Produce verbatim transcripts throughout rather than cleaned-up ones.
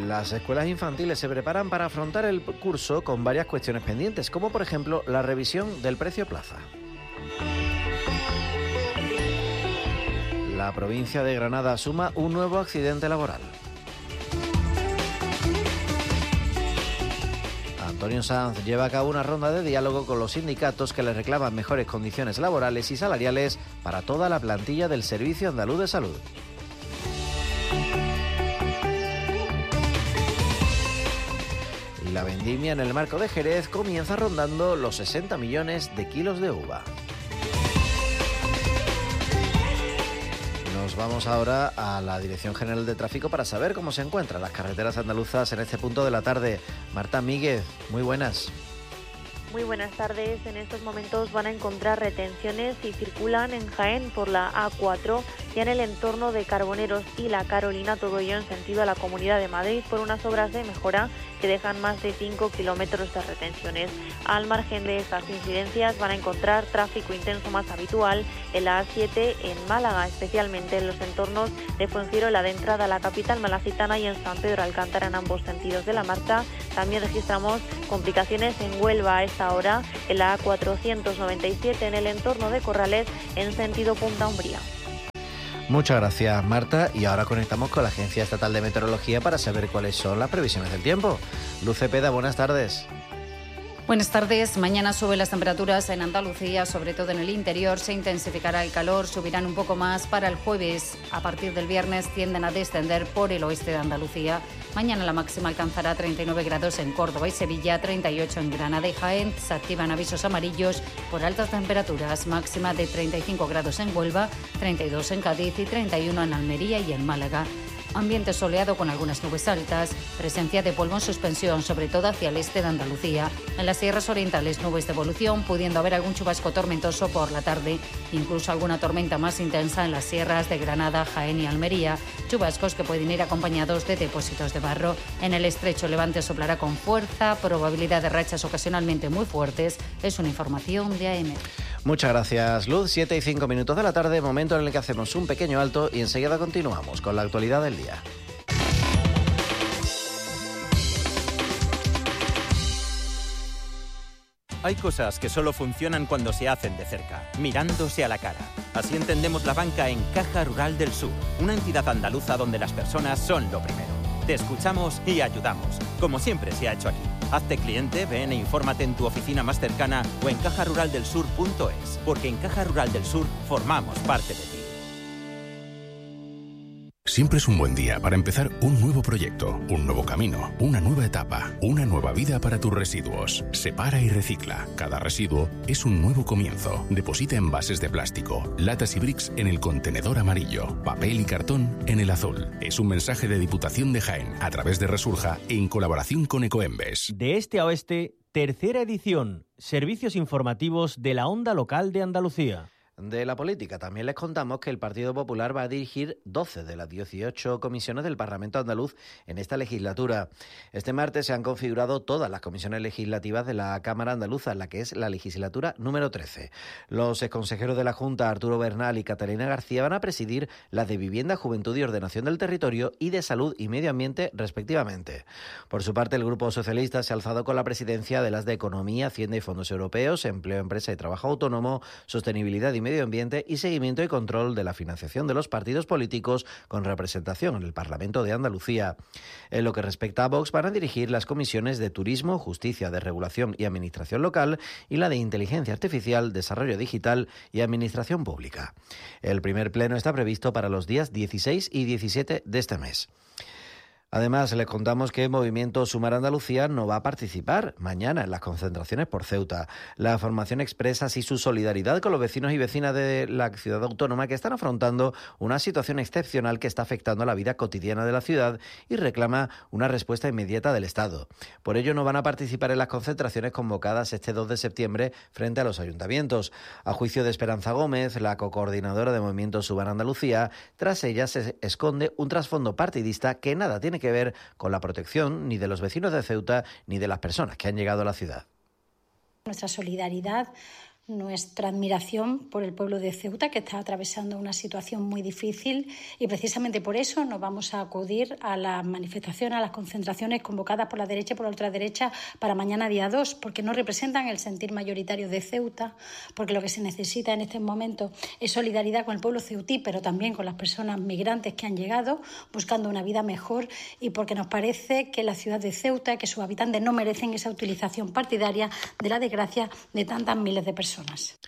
Las escuelas infantiles se preparan para afrontar el curso con varias cuestiones pendientes, como por ejemplo la revisión del precio plaza. La provincia de Granada suma un nuevo accidente laboral. Antonio Sanz lleva a cabo una ronda de diálogo con los sindicatos que le reclaman mejores condiciones laborales y salariales para toda la plantilla del Servicio Andaluz de Salud. La vendimia en el Marco de Jerez comienza rondando los sesenta millones de kilos de uva. Nos vamos ahora a la Dirección General de Tráfico para saber cómo se encuentran las carreteras andaluzas en este punto de la tarde. Marta Míguez, muy buenas. Muy buenas tardes. En estos momentos van a encontrar retenciones si circulan en Jaén por la A cuatro y en el entorno de Carboneros y La Carolina, todo ello en sentido a la Comunidad de Madrid por unas obras de mejora que dejan más de cinco kilómetros de retenciones. Al margen de estas incidencias van a encontrar tráfico intenso más habitual en la A siete en Málaga, especialmente en los entornos de Fuengirola de entrada a la capital malacitana y en San Pedro Alcántara en ambos sentidos de la marcha. También registramos complicaciones en Huelva a esta hora, en la A cuatrocientos noventa y siete en el entorno de Corrales en sentido Punta Umbría. Muchas gracias, Marta. Y ahora conectamos con la Agencia Estatal de Meteorología para saber cuáles son las previsiones del tiempo. Luz Cepeda, buenas tardes. Buenas tardes. Mañana suben las temperaturas en Andalucía, sobre todo en el interior. Se intensificará el calor, subirán un poco más para el jueves. A partir del viernes tienden a descender por el oeste de Andalucía. Mañana la máxima alcanzará treinta y nueve grados en Córdoba y Sevilla, treinta y ocho en Granada y Jaén. Se activan avisos amarillos por altas temperaturas, máxima de treinta y cinco grados en Huelva, treinta y dos en Cádiz y treinta y uno en Almería y en Málaga. Ambiente soleado con algunas nubes altas, presencia de polvo en suspensión, sobre todo hacia el este de Andalucía. En las sierras orientales, nubes de evolución, pudiendo haber algún chubasco tormentoso por la tarde, incluso alguna tormenta más intensa en las sierras de Granada, Jaén y Almería. Chubascos que pueden ir acompañados de depósitos de barro. En el estrecho levante soplará con fuerza, probabilidad de rachas ocasionalmente muy fuertes. Es una información de A M. Muchas gracias, Luz. Siete y cinco minutos de la tarde, momento en el que hacemos un pequeño alto y enseguida continuamos con la actualidad del día. Hay cosas que solo funcionan cuando se hacen de cerca, mirándose a la cara. Así entendemos la banca en Caja Rural del Sur, una entidad andaluza donde las personas son lo primero. Te escuchamos y ayudamos, como siempre se ha hecho aquí. Hazte cliente, ven e infórmate en tu oficina más cercana o en caja rural del sur punto es, porque en Caja Rural del Sur formamos parte de ti. Siempre es un buen día para empezar un nuevo proyecto, un nuevo camino, una nueva etapa, una nueva vida para tus residuos. Separa y recicla. Cada residuo es un nuevo comienzo. Deposita envases de plástico, latas y bricks en el contenedor amarillo, papel y cartón en el azul. Es un mensaje de Diputación de Jaén a través de Resurja en colaboración con Ecoembes. De este a oeste, tercera edición. Servicios informativos de la onda local de Andalucía. De la política, también les contamos que el Partido Popular va a dirigir doce de las dieciocho comisiones del Parlamento andaluz en esta legislatura. Este martes se han configurado todas las comisiones legislativas de la Cámara Andaluza, en la que es la legislatura número trece. Los exconsejeros de la Junta, Arturo Bernal y Catalina García, van a presidir las de Vivienda, Juventud y Ordenación del Territorio y de Salud y Medio Ambiente, respectivamente. Por su parte, el Grupo Socialista se ha alzado con la presidencia de las de Economía, Hacienda y Fondos Europeos, Empleo, Empresa y Trabajo Autónomo, Sostenibilidad y Medio Ambiente y seguimiento y control de la financiación de los partidos políticos con representación en el Parlamento de Andalucía. En lo que respecta a Vox, van a dirigir las comisiones de Turismo, Justicia, de Regulación y Administración Local y la de Inteligencia Artificial, Desarrollo Digital y Administración Pública. El primer pleno está previsto para los días dieciséis y diecisiete de este mes. Además, les contamos que Movimiento Sumar Andalucía no va a participar mañana en las concentraciones por Ceuta. La formación expresa así su solidaridad con los vecinos y vecinas de la ciudad autónoma que están afrontando una situación excepcional que está afectando a la vida cotidiana de la ciudad y reclama una respuesta inmediata del Estado. Por ello, no van a participar en las concentraciones convocadas este dos de septiembre frente a los ayuntamientos. A juicio de Esperanza Gómez, la cocoordinadora de Movimiento Sumar Andalucía, tras ella se esconde un trasfondo partidista que nada tiene que ver con la protección ni de los vecinos de Ceuta ni de las personas que han llegado a la ciudad. Nuestra solidaridad nuestra admiración por el pueblo de Ceuta, que está atravesando una situación muy difícil, y precisamente por eso nos vamos a acudir a las manifestaciones, a las concentraciones convocadas por la derecha y por la ultraderecha para mañana día dos, porque no representan el sentir mayoritario de Ceuta, porque lo que se necesita en este momento es solidaridad con el pueblo ceutí, pero también con las personas migrantes que han llegado buscando una vida mejor, y porque nos parece que la ciudad de Ceuta, que sus habitantes no merecen esa utilización partidaria de la desgracia de tantas miles de personas.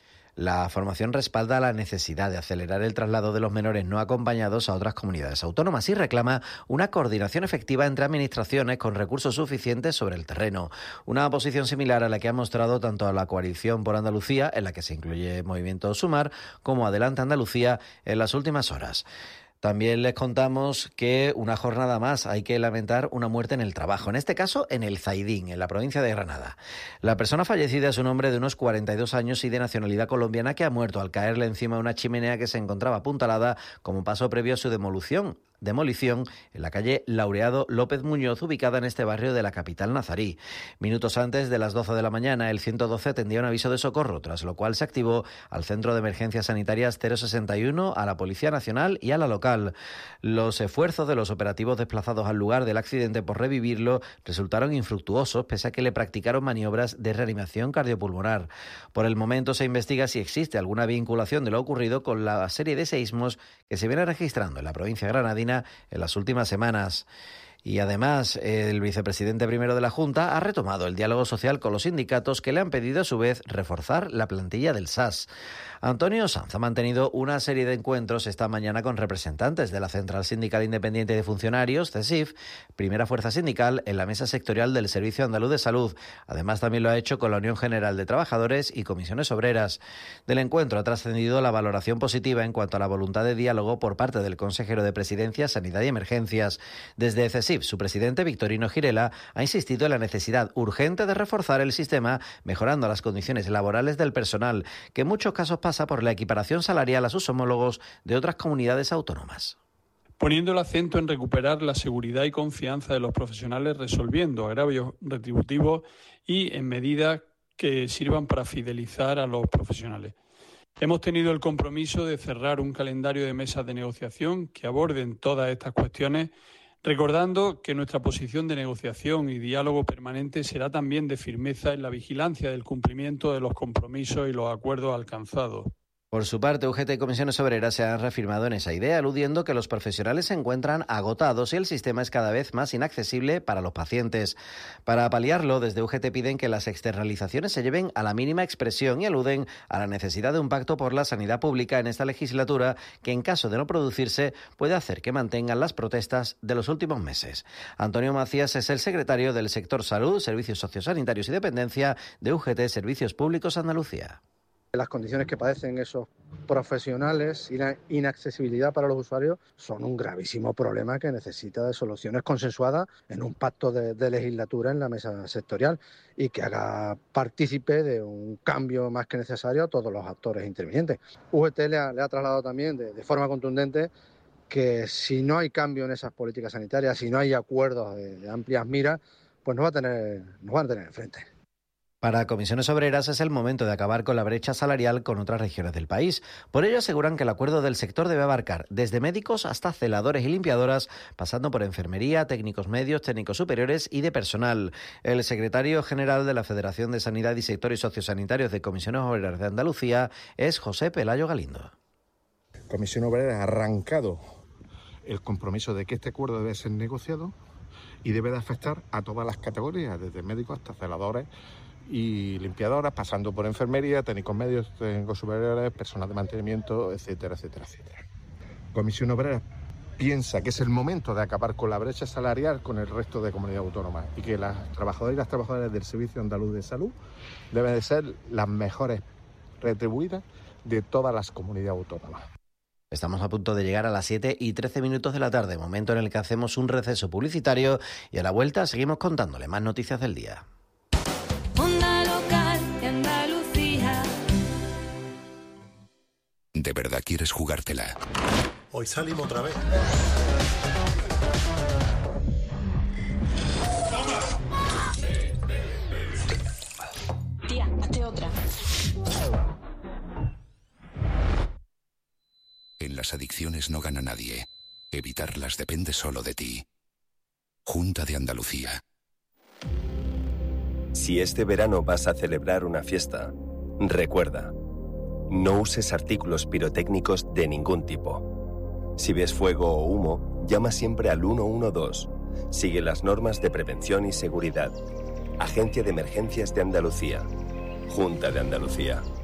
La formación respalda la necesidad de acelerar el traslado de los menores no acompañados a otras comunidades autónomas y reclama una coordinación efectiva entre administraciones con recursos suficientes sobre el terreno. Una posición similar a la que ha mostrado tanto la Coalición por Andalucía, en la que se incluye Movimiento Sumar, como Adelante Andalucía en las últimas horas. También les contamos que una jornada más hay que lamentar una muerte en el trabajo, en este caso en el Zaidín, en la provincia de Granada. La persona fallecida es un hombre de unos cuarenta y dos años y de nacionalidad colombiana que ha muerto al caerle encima de una chimenea que se encontraba apuntalada como paso previo a su demolición. demolición en la calle Laureado López Muñoz, ubicada en este barrio de la capital nazarí. Minutos antes de las doce de la mañana, el ciento doce atendía un aviso de socorro, tras lo cual se activó al Centro de Emergencias Sanitarias cero sesenta y uno, a la Policía Nacional y a la local. Los esfuerzos de los operativos desplazados al lugar del accidente por revivirlo resultaron infructuosos, pese a que le practicaron maniobras de reanimación cardiopulmonar. Por el momento se investiga si existe alguna vinculación de lo ocurrido con la serie de seísmos que se viene registrando en la provincia granadina en las últimas semanas. Y además, el vicepresidente primero de la Junta ha retomado el diálogo social con los sindicatos, que le han pedido a su vez reforzar la plantilla del S A S. Antonio Sanz ha mantenido una serie de encuentros esta mañana con representantes de la Central Sindical Independiente de Funcionarios, CESIF, primera fuerza sindical, en la mesa sectorial del Servicio Andaluz de Salud. Además, también lo ha hecho con la Unión General de Trabajadores y comisiones obreras. Del encuentro ha trascendido la valoración positiva en cuanto a la voluntad de diálogo por parte del consejero de Presidencia, Sanidad y Emergencias. Desde CESIF, su presidente, Victorino Girela, ha insistido en la necesidad urgente de reforzar el sistema, mejorando las condiciones laborales del personal, que en muchos casos pasa por la equiparación salarial a sus homólogos de otras comunidades autónomas. Poniendo el acento en recuperar la seguridad y confianza de los profesionales, resolviendo agravios retributivos y en medidas que sirvan para fidelizar a los profesionales. Hemos tenido el compromiso de cerrar un calendario de mesas de negociación que aborden todas estas cuestiones, recordando que nuestra posición de negociación y diálogo permanente será también de firmeza en la vigilancia del cumplimiento de los compromisos y los acuerdos alcanzados. Por su parte, U G T y comisiones obreras se han reafirmado en esa idea, aludiendo que los profesionales se encuentran agotados y el sistema es cada vez más inaccesible para los pacientes. Para paliarlo, desde U G T piden que las externalizaciones se lleven a la mínima expresión y aluden a la necesidad de un pacto por la sanidad pública en esta legislatura, que en caso de no producirse puede hacer que mantengan las protestas de los últimos meses. Antonio Macías es el secretario del sector Salud, Servicios Sociosanitarios y Dependencia de U G T Servicios Públicos Andalucía. Las condiciones que padecen esos profesionales y la inaccesibilidad para los usuarios son un gravísimo problema que necesita de soluciones consensuadas en un pacto de, de legislatura en la mesa sectorial y que haga partícipe de un cambio más que necesario a todos los actores intervinientes. U G T le ha, le ha trasladado también de, de forma contundente que si no hay cambio en esas políticas sanitarias, si no hay acuerdos de, de amplias miras, pues nos, va a tener, nos van a tener enfrente. Para comisiones obreras es el momento de acabar con la brecha salarial con otras regiones del país. Por ello aseguran que el acuerdo del sector debe abarcar desde médicos hasta celadores y limpiadoras, pasando por enfermería, técnicos medios, técnicos superiores y de personal. El secretario general de la Federación de Sanidad y Sectores Sociosanitarios de Comisiones Obreras de Andalucía es José Pelayo Galindo. Comisión Obrera ha arrancado el compromiso de que este acuerdo debe ser negociado y debe de afectar a todas las categorías, desde médicos hasta celadores y limpiadoras, pasando por enfermería, técnicos medios, técnicos superiores, personal de mantenimiento, etcétera, etcétera, etcétera. Comisión Obrera piensa que es el momento de acabar con la brecha salarial con el resto de comunidades autónomas y que las trabajadoras y las trabajadoras del Servicio Andaluz de Salud deben de ser las mejores retribuidas de todas las comunidades autónomas. Estamos a punto de llegar a las siete y trece minutos de la tarde, momento en el que hacemos un receso publicitario y a la vuelta seguimos contándole más noticias del día. Onda Local de Andalucía. ¿De verdad quieres jugártela? Hoy salimos otra vez. Tía, hazte otra. las adicciones no gana nadie. Evitarlas depende solo de ti. Junta de Andalucía. Si este verano vas a celebrar una fiesta, recuerda, no uses artículos pirotécnicos de ningún tipo. Si ves fuego o humo, llama siempre al uno uno dos. Sigue las normas de prevención y seguridad. Agencia de Emergencias de Andalucía. Junta de Andalucía.